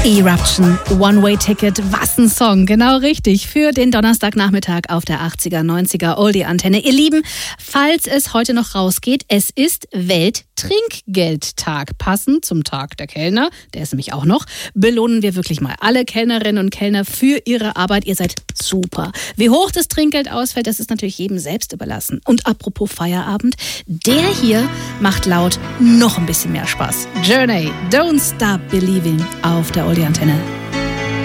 Eruption, One-Way-Ticket, was ein Song, genau richtig, für den Donnerstagnachmittag auf der 80er, 90er Oldie-Antenne. Ihr Lieben, falls es heute noch rausgeht, es ist Welttrinkgeldtag. Passend zum Tag der Kellner, der ist nämlich auch noch, belohnen wir wirklich mal alle Kellnerinnen und Kellner für ihre Arbeit. Ihr seid super. Wie hoch das Trinkgeld ausfällt, das ist natürlich jedem selbst überlassen. Und apropos Feierabend, der hier macht laut noch ein bisschen mehr Spaß. Journey, Don't Stop Believing auf der Oldie-Antenne.